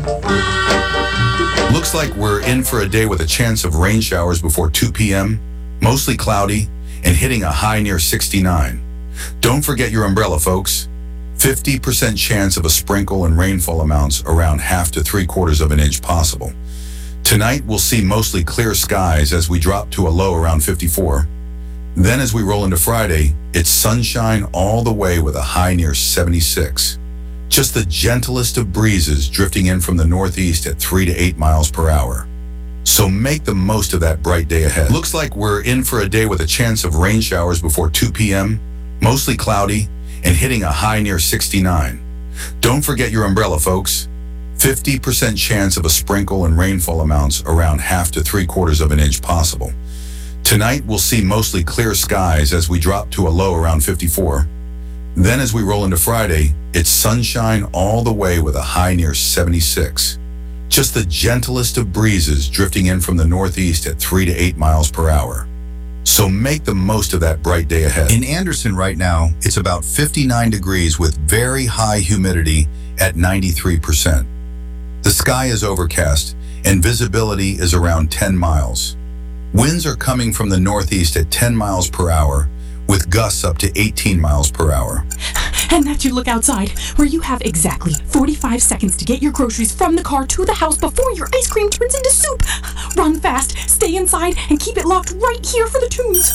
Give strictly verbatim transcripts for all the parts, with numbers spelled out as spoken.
Looks like we're in for a day with a chance of rain showers before two p.m., mostly cloudy, and hitting a high near sixty-nine. Don't forget your umbrella, folks. fifty percent chance of a sprinkle and rainfall amounts around half to three quarters of an inch possible. Tonight, we'll see mostly clear skies as we drop to a low around fifty-four. Then as we roll into Friday, it's sunshine all the way with a high near seventy-six. Just the gentlest of breezes drifting in from the northeast at three to eight miles per hour. So make the most of that bright day ahead. Looks like we're in for a day with a chance of rain showers before two p.m., mostly cloudy, and hitting a high near sixty-nine. Don't forget your umbrella, folks. fifty percent chance of a sprinkle and rainfall amounts around half to three quarters of an inch possible. Tonight, we'll see mostly clear skies as we drop to a low around fifty-four. Then as we roll into Friday, it's sunshine all the way with a high near seventy-six. Just the gentlest of breezes drifting in from the northeast at three to eight miles per hour. So make the most of that bright day ahead. In Anderson right now, it's about fifty-nine degrees with very high humidity at ninety-three percent. The sky is overcast and visibility is around ten miles. Winds are coming from the northeast at ten miles per hour with gusts up to eighteen miles per hour. And that you look outside, where you have exactly forty-five seconds to get your groceries from the car to the house before your ice cream turns into soup. Run fast, stay inside, and keep it locked right here for the tunes.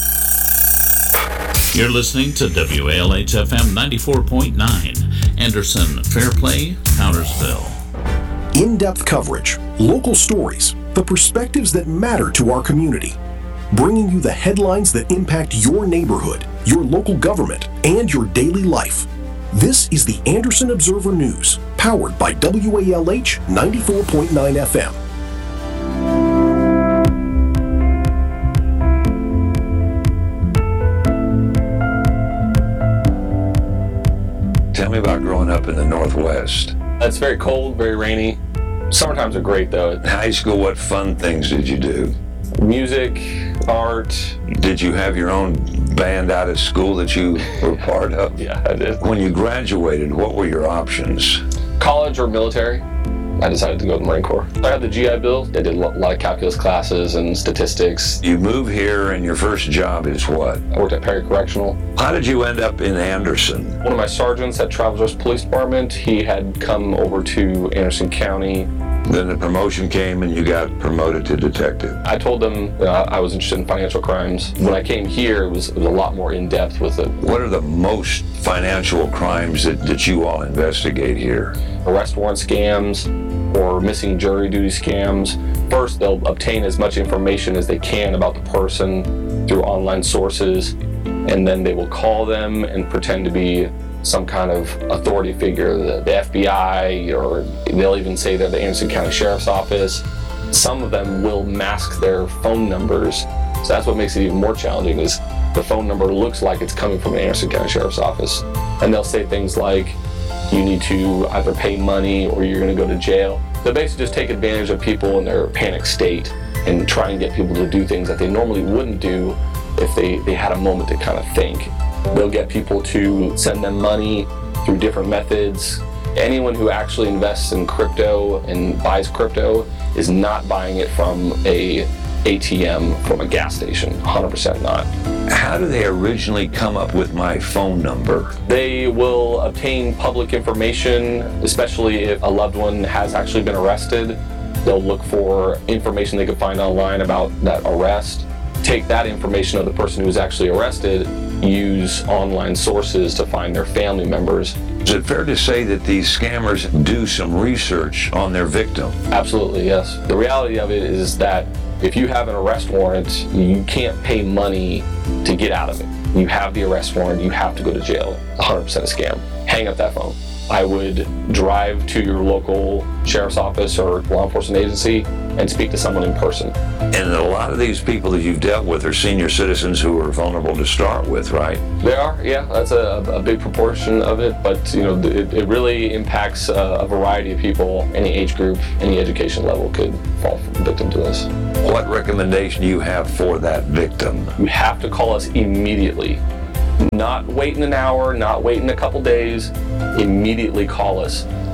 You're listening to W A L H F M ninety-four point nine, Anderson, Fairplay, Powdersville. In-depth coverage, local stories, the perspectives that matter to our community. Bringing you the headlines that impact your neighborhood, your local government, and your daily life. This is the Anderson Observer News, powered by W A L H ninety-four point nine F M. Tell me about growing up in the Northwest. It's very cold, very rainy. Summertimes are great, though. In high school, what fun things did you do? Music, art. Did you have your own band out at school that you were part of? Yeah, I did. When you graduated, what were your options? College or military. I decided to go to the Marine Corps. I had the G I Bill. I did a lot of calculus classes and statistics. You move here and your first job is what? I worked at Perry Correctional. How did you end up in Anderson? One of my sergeants at Travelers Rest Police Department, he had come over to Anderson County. Then the promotion came and you got promoted to detective. I told them uh, I was interested in financial crimes. When I came here, it was, it was a lot more in-depth with it. What are the most financial crimes that, that you all investigate here? Arrest warrant scams or missing jury duty scams. First, they'll obtain as much information as they can about the person through online sources, and then they will call them and pretend to be some kind of authority figure, the, the F B I, or they'll even say they're the Anderson County Sheriff's Office. Some of them will mask their phone numbers, so that's what makes it even more challenging, is the phone number looks like it's coming from the Anderson County Sheriff's Office. And they'll say things like, you need to either pay money or you're gonna go to jail. They'll basically just take advantage of people in their panic state and try and get people to do things that they normally wouldn't do if they, they had a moment to kind of think. They'll get people to send them money through different methods. Anyone who actually invests in crypto and buys crypto is not buying it from a A T M from a gas station, one hundred percent not. How do they originally come up with my phone number? They will obtain public information, especially if a loved one has actually been arrested. They'll look for information they could find online about that arrest, take that information of the person who was actually arrested, use online sources to find their family members. Is it fair to say that these scammers do some research on their victim? Absolutely, yes. The reality of it is that if you have an arrest warrant, you can't pay money to get out of it. You have the arrest warrant, you have to go to jail. one hundred percent a scam. Hang up that phone. I would drive to your local sheriff's office or law enforcement agency and speak to someone in person. And a lot of these people that you've dealt with are senior citizens who are vulnerable to start with, right? They are, yeah. That's a, a big proportion of it, but you know, it, it really impacts a, a variety of people. Any age group, any education level could fall victim to this. What recommendation do you have for that victim? You have to call us immediately. Not waiting an hour, not waiting a couple days. Immediately call us.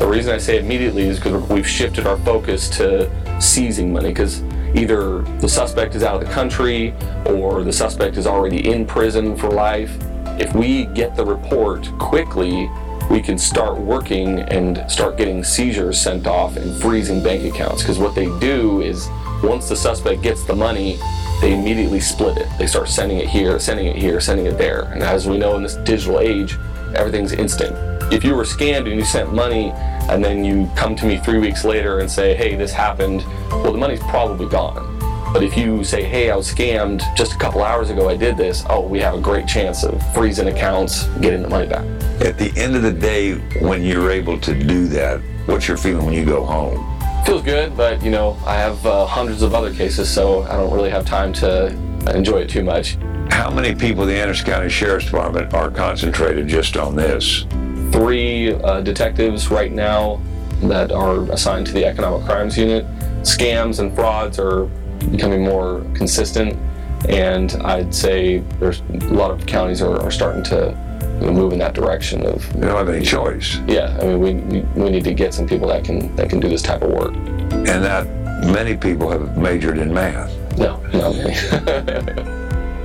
The reason I say immediately is because we've shifted our focus to seizing money, because either the suspect is out of the country or the suspect is already in prison for life. If we get the report quickly, we can start working and start getting seizures sent off and freezing bank accounts, because what they do is once the suspect gets the money, they immediately split it. They start sending it here, sending it here, sending it there. And as we know in this digital age, everything's instant. If you were scammed and you sent money and then you come to me three weeks later and say, hey, this happened, well, the money's probably gone. But if you say, hey, I was scammed just a couple hours ago, I did this, oh, we have a great chance of freezing accounts, getting the money back. At the end of the day, when you're able to do that, what's your feeling when you go home? Feels good, but you know, I have uh, hundreds of other cases, so I don't really have time to enjoy it too much. How many people in the Anderson County Sheriff's Department are concentrated just on this? Three uh, detectives right now that are assigned to the Economic Crimes Unit. Scams and frauds are becoming more consistent, and I'd say there's a lot of counties are, are starting to you know, move in that direction of. They don't have any choice. Yeah, I mean, we, we we need to get some people that can that can do this type of work. And that many people have majored in math. No, not many.